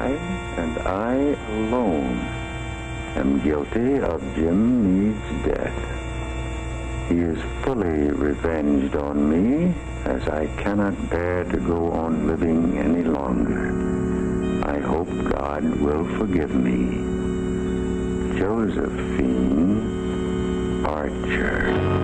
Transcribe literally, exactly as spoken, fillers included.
I, and I alone, am guilty of Jim Meade's death. He is fully revenged on me, as I cannot bear to go on living any longer. I hope God will forgive me. Josephine Archer.